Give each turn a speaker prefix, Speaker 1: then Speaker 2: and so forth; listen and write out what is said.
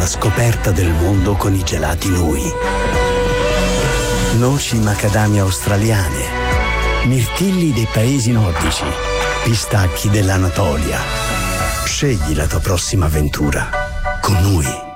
Speaker 1: alla scoperta del mondo con i gelati Nui. Noci macadamia australiane, mirtilli dei paesi nordici, pistacchi dell'Anatolia. Scegli la tua prossima avventura con Nui.